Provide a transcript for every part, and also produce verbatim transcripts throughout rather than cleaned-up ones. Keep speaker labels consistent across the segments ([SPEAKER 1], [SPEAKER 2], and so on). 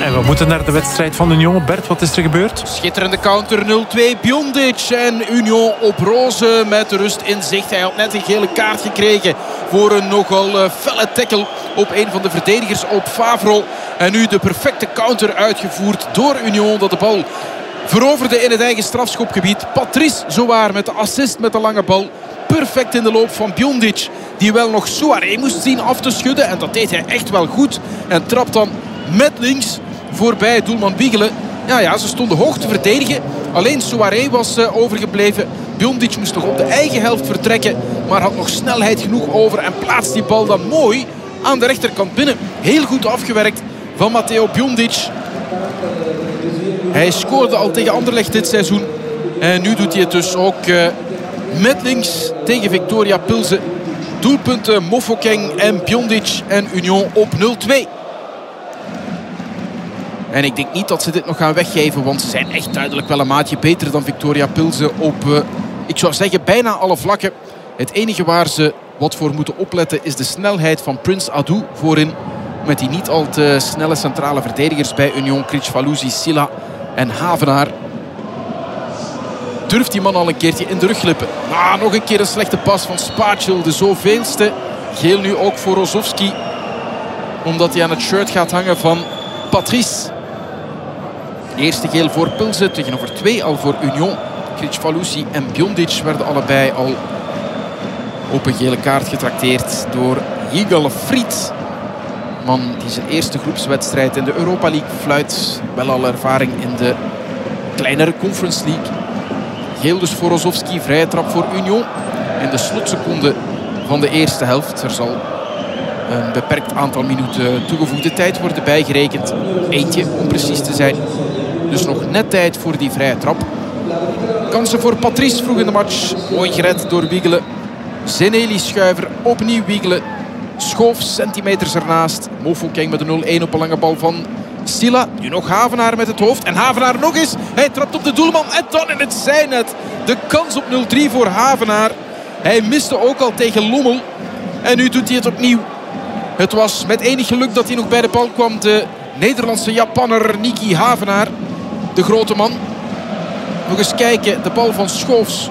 [SPEAKER 1] En we moeten naar de wedstrijd van Union. Bert, wat is er gebeurd?
[SPEAKER 2] Schitterende counter, nul twee. Biondic en Union op roze met de rust in zicht. Hij had net een gele kaart gekregen voor een nogal felle tackle op een van de verdedigers op Favro. En nu de perfecte counter uitgevoerd door Union, dat de bal veroverde in het eigen strafschopgebied. Patrice zowaar met de assist met de lange bal. Perfect in de loop van Biondic, die wel nog Souaré moest zien af te schudden. En dat deed hij echt wel goed. En trapt dan met links voorbij doelman Wiegelen. Ja, ja, ze stonden hoog te verdedigen. Alleen Souaré was uh, overgebleven. Biondic moest nog op de eigen helft vertrekken, maar had nog snelheid genoeg over en plaatst die bal dan mooi aan de rechterkant binnen. Heel goed afgewerkt van Matteo Biondic. Hij scoorde al tegen Anderlecht dit seizoen. En nu doet hij het dus ook uh, met links tegen Victoria Pilsen. Doelpunten Mofokeng en Biondic en Union op nul twee. En ik denk niet dat ze dit nog gaan weggeven, want ze zijn echt duidelijk wel een maatje beter dan Victoria Pilsen op, uh, ik zou zeggen, bijna alle vlakken. Het enige waar ze wat voor moeten opletten is de snelheid van Prince Adu voorin. Met die niet al te snelle centrale verdedigers bij Union, Kricfalusi, Silla en Havenaar. Durft die man al een keertje in de rug glippen. Ah, nog een keer een slechte pas van Spatschel, de zoveelste. Geel nu ook voor Rozovski, omdat hij aan het shirt gaat hangen van Patrice. Eerste geel voor Pilsen, tegenover twee al voor Union. Kricfalusi en Biondic werden allebei al op een gele kaart getrakteerd door Yigal Fried. Man die zijn eerste groepswedstrijd in de Europa League fluit. Wel al ervaring in de kleinere Conference League. Geel dus voor Rozovski, vrije trap voor Union. In de slotseconde van de eerste helft. Er zal een beperkt aantal minuten toegevoegde tijd worden bijgerekend. Eentje om precies te zijn. Dus nog net tijd voor die vrije trap. Kansen voor Patrice vroeg in de match. Mooi gered door Wiegelen. Zeneli Schuiver, opnieuw Wiegelen. Schoof centimeters ernaast. Mofokeng met een nul een op een lange bal van Silla. Nu nog Havenaar met het hoofd. En Havenaar nog eens. Hij trapt op de doelman. En dan in het zijnet. De kans op nul drie voor Havenaar. Hij miste ook al tegen Lommel. En nu doet hij het opnieuw. Het was met enig geluk dat hij nog bij de bal kwam. De Nederlandse Japanner Niki Havenaar. De grote man. Nog eens kijken. De bal van Schoofs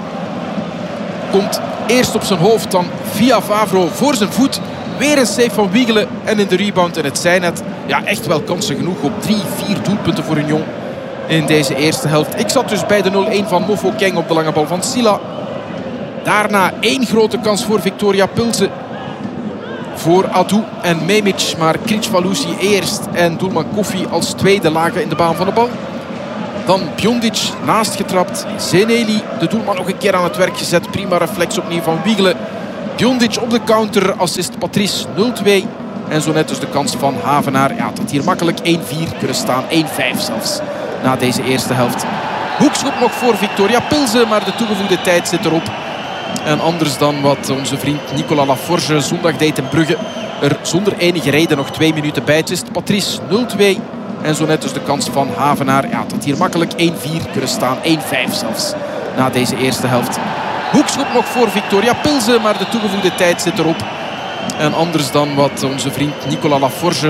[SPEAKER 2] komt eerst op zijn hoofd. Dan via Favro voor zijn voet. Weer een save van Wiegelen. En in de rebound in het zijnet. Ja, echt wel kansen genoeg op drie, vier doelpunten voor Union in deze eerste helft. Ik zat dus bij de nul een van Mofokeng op de lange bal van Silla. Daarna één grote kans voor Victoria Pilsen. Voor Adu en Memic. Maar Kricfalusi eerst en doelman Kofi als tweede lagen in de baan van de bal. Dan Biondic naast getrapt. Zeneli, de doelman, nog een keer aan het werk gezet. Prima reflex opnieuw van Wiegelen. Biondic op de counter. Assist Patrice nul twee. En zo net dus de kans van Havenaar. Ja, dat hier makkelijk één vier kunnen staan. één vijf zelfs na deze eerste helft. Hoekschop nog voor Victoria Pilsen. Maar de toegevoegde tijd zit erop. En anders dan wat onze vriend Nicolas Laforge zondag deed in Brugge. Er zonder enige reden nog twee minuten bij. Het is Patrice nul twee. En zo net dus de kans van Havenaar. Ja, dat hier makkelijk één vier kunnen staan. één vijf zelfs na deze eerste helft. Hoekschop nog voor Victoria Pilsen. Maar de toegevoegde tijd zit erop. En anders dan wat onze vriend Nicolas Laforge